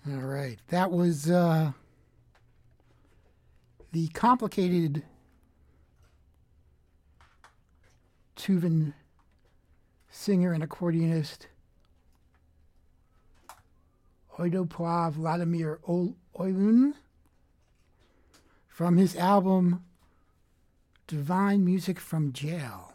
All right. That was the complicated Tuvan singer and accordionist Oidoplav Vladimir Oilun from his album Divine Music from Jail,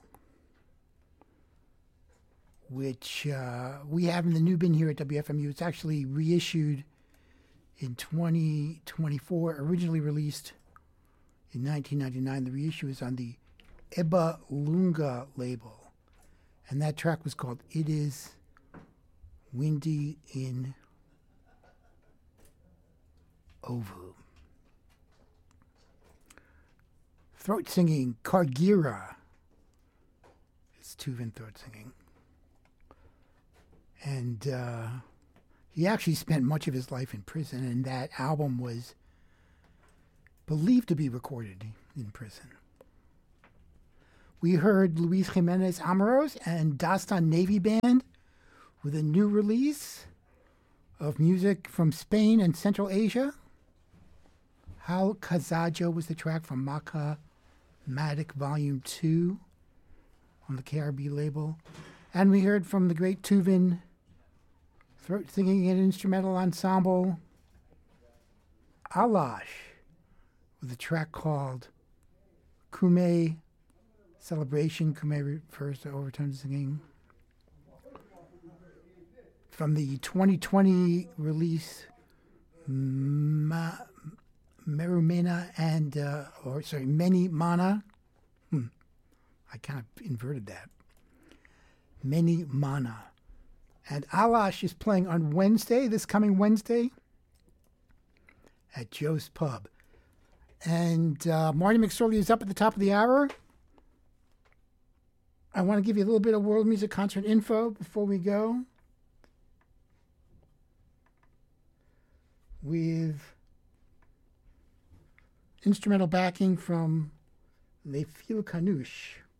which we have in the new bin here at WFMU. It's actually reissued in 2024, originally released in 1999. The reissue is on the Ebba Lunga label, and that track was called It Is Windy in Ovu. Throat singing, Kargira. It's Tuvan throat singing. And he actually spent much of his life in prison, and that album was believed to be recorded in prison. We heard Luis Jimenez Amoros and Dastan Navy Band with a new release of music from Spain and Central Asia. Hal Kazajo was the track from Maca Matic Volume 2 on the KRB label. And we heard from the great Tuvan throat singing and instrumental ensemble Alash with a track called Kume Celebration. Kume refers to overtone singing. From the 2020 release Merumena and, Many Mana. I kind of inverted that. Many Mana. And Alash is playing on Wednesday, this coming Wednesday, at Joe's Pub. And Marty McSorley is up at the top of the hour. I want to give you a little bit of world music concert info before we go. With instrumental backing from Les Filles Canouches.